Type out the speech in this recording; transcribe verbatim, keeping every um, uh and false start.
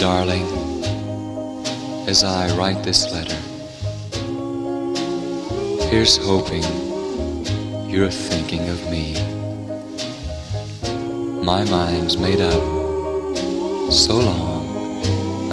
darling, as I write this letter, here's hoping you're thinking of me. My mind's made up so long